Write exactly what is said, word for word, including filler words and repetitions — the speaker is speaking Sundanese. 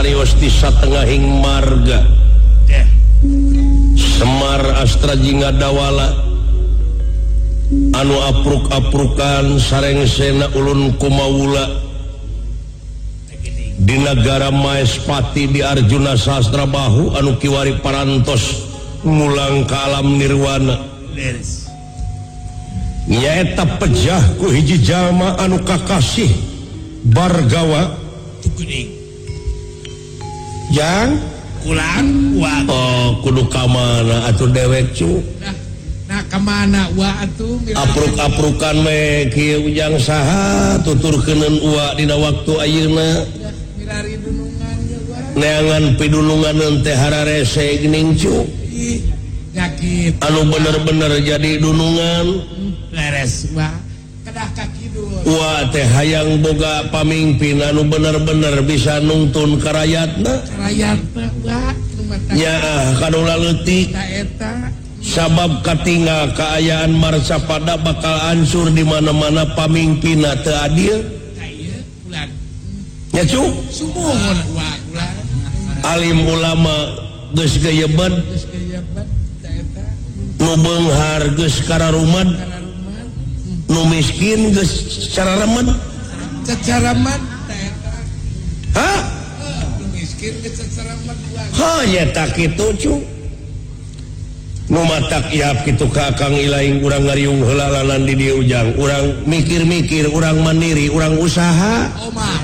carios di satengahing marga Semar Astra Jingga Dawala anu apruk-aprukan sareng sena ulun kumawula di negara Maespati di Arjuna Sastra Bahu anu kiwari parantos ngulang ke alam nirwana nyaeta pejah ku hiji jalma anu kakasih Bargawa yang kulang wa oh kudu kamana atuh dewek cu nah, nah kemana wa atuh apruk-aprukan me kieu ujang saha tuturkeuneun uwa dina waktu ayeuna mirari dunungan wa neangan pidulungan teh hararese geuning cu nyakit anu bener-bener jadi dunungan leres wa kedah ka kidul wa teh hayang boga pamimpin anu bener-bener bisa nuntun ka rakyatna rakyatna wa nyaah kadula leutik ta eta sabab katinggal kaayaan marcapada bakal hancur di mana-mana pamimpinna teu adil ieu bulan nya cu sumuhun wa bulan alim ulama geus gayeban geus kayabat ta eta nu beunghar geus kararumad kararuman nu miskin geus cararemed cacaraman ta eta ha miskin geus cacaraman wa ha nya tak kitu cu nu matak iap kitu ka Kang Ilaing urang ngariung heula lanan di dieu ujang urang mikir-mikir urang mandiri urang usaha omah